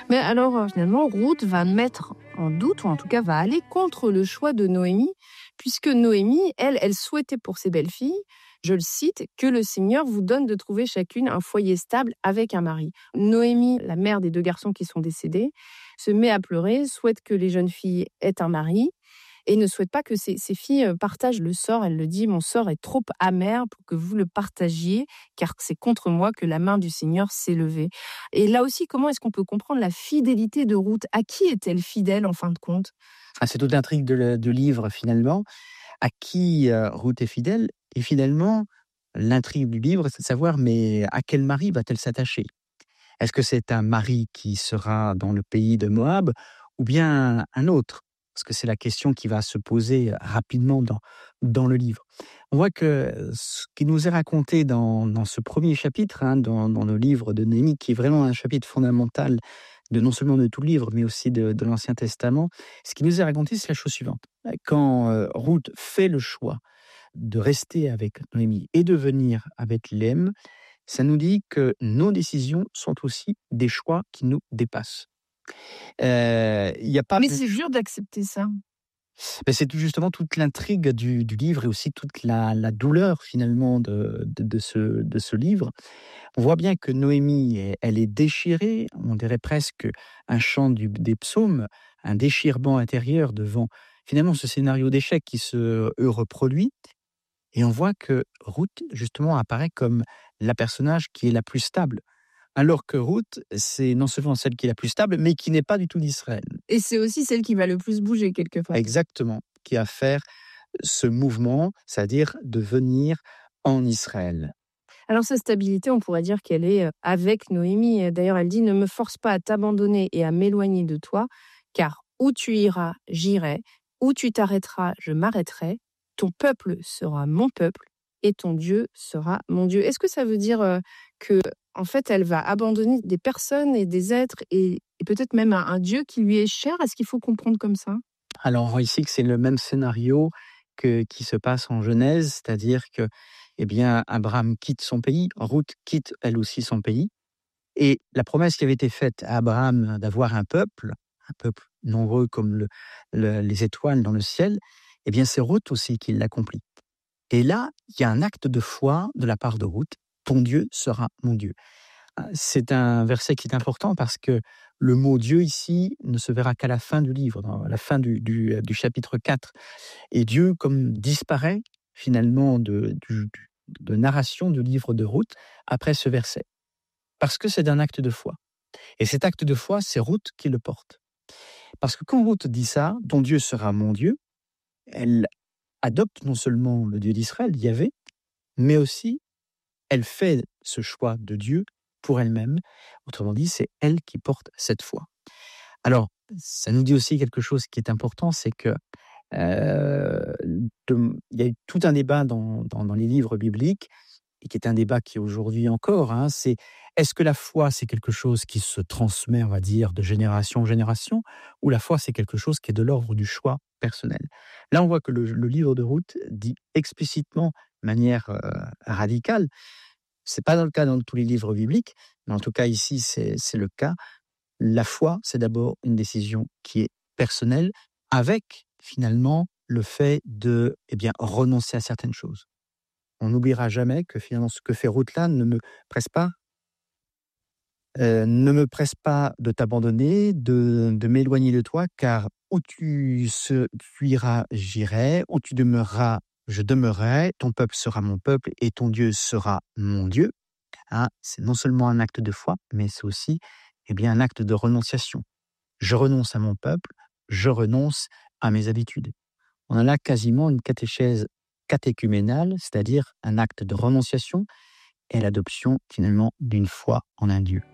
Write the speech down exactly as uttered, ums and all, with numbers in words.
Mais alors, euh, finalement, Ruth va mettre en doute, ou en tout cas va aller contre le choix de Noémie, puisque Noémie, elle, elle souhaitait pour ses belles-filles, je le cite, que le Seigneur vous donne de trouver chacune un foyer stable avec un mari. Noémie, la mère des deux garçons qui sont décédés, se met à pleurer, souhaite que les jeunes filles aient un mari, et ne souhaite pas que ses, ses filles partagent le sort. Elle le dit, mon sort est trop amer pour que vous le partagiez, car c'est contre moi que la main du Seigneur s'est levée. Et là aussi, comment est-ce qu'on peut comprendre la fidélité de Ruth? À qui est-elle fidèle en fin de compte? Ah, c'est toute l'intrigue de, le- de livre finalement. À qui euh, Ruth est fidèle? Et finalement, l'intrigue du livre, c'est de savoir, mais à quel mari va-t-elle s'attacher? Est-ce que c'est un mari qui sera dans le pays de Moab ou bien un autre? Parce que c'est la question qui va se poser rapidement dans, dans le livre. On voit que ce qui nous est raconté dans, dans ce premier chapitre, hein, dans, dans le livre de Néhémie, qui est vraiment un chapitre fondamental de non seulement de tout le livre, mais aussi de, de l'Ancien Testament, ce qui nous est raconté, c'est la chose suivante. Quand euh, Ruth fait le choix de rester avec Noémie et de venir à Bethléem, ça nous dit que nos décisions sont aussi des choix qui nous dépassent. Euh, Il n'y a pas. Mais c'est dur d'accepter ça. Ben, c'est tout justement toute l'intrigue du, du livre et aussi toute la, la douleur finalement de, de, de, ce, de ce livre. On voit bien que Noémie, est- elle est déchirée, on dirait presque un chant du, des psaumes, un déchirement intérieur devant finalement ce scénario d'échec qui se euh, reproduit. Et on voit que Ruth, justement, apparaît comme la personnage qui est la plus stable. Alors que Ruth, c'est non seulement celle qui est la plus stable, mais qui n'est pas du tout d'Israël. Et c'est aussi celle qui va le plus bouger quelque part. Exactement, qui a fait ce mouvement, c'est-à-dire de venir en Israël. Alors sa stabilité, on pourrait dire qu'elle est euh, avec Noémie. D'ailleurs, elle dit, ne me force pas à t'abandonner et à m'éloigner de toi, car où tu iras, j'irai, où tu t'arrêteras, je m'arrêterai, ton peuple sera mon peuple et ton Dieu sera mon Dieu. Est-ce que ça veut dire euh, que, en fait, elle va abandonner des personnes et des êtres et, et peut-être même un, un Dieu qui lui est cher? Est-ce qu'il faut comprendre comme ça? Alors on voit ici que c'est le même scénario que, qui se passe en Genèse, c'est-à-dire que eh bien, Abraham quitte son pays, Ruth quitte elle aussi son pays, et la promesse qui avait été faite à Abraham d'avoir un peuple, un peuple nombreux comme le, le- les étoiles dans le ciel, eh bien c'est Ruth aussi qui l'accomplit. Et là, il y a un acte de foi de la part de Ruth, ton Dieu sera mon Dieu. C'est un verset qui est important parce que le mot Dieu ici ne se verra qu'à la fin du livre, dans la fin du, du, du chapitre quatre. Et Dieu, comme disparaît finalement de, du- du- de narration du livre de Ruth après ce verset. Parce que c'est un acte de foi. Et cet acte de foi, c'est Ruth qui le porte. Parce que quand Ruth dit ça, ton Dieu sera mon Dieu, elle adopte non seulement le Dieu d'Israël, Yahvé, mais aussi elle fait ce choix de Dieu pour elle-même. Autrement dit, c'est elle qui porte cette foi. Alors, ça nous dit aussi quelque chose qui est important, c'est que euh, de- il y a eu tout un débat dans, dans, dans les livres bibliques, et qui est un débat qui aujourd'hui encore, hein, c'est est-ce que la foi, c'est quelque chose qui se transmet, on va dire, de génération en génération, ou la foi, c'est quelque chose qui est de l'ordre du choix personnel. Là, on voit que le, le livre de Ruth dit explicitement, de manière euh, radicale, c'est pas dans le cas dans tous les livres bibliques, mais en tout cas ici, c'est c'est le cas. La foi, c'est d'abord une décision qui est personnelle, avec finalement le fait de eh bien, renoncer à certaines choses. On n'oubliera jamais que finalement ce que fait Ruth là ne me presse pas, euh, ne me presse pas de t'abandonner, de, de m'éloigner de toi, car où tu, se, tu iras, j'irai, où tu demeureras, je demeurerai, ton peuple sera mon peuple et ton Dieu sera mon Dieu. Hein, c'est non seulement un acte de foi, mais c'est aussi eh bien, un acte de renonciation. Je renonce à mon peuple, je renonce à mes habitudes. On a là quasiment une catéchèse catéchuménale, c'est-à-dire un acte de renonciation et l'adoption finalement d'une foi en un Dieu.